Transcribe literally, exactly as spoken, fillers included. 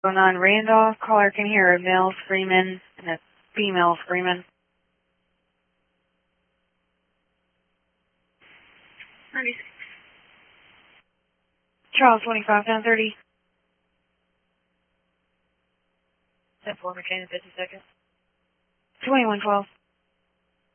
Going on Randolph, caller can hear a male screaming and a female screaming. ninety-six. Charles twenty-five, ten thirty. ten four, McCain, fifty seconds. twenty-one twelve.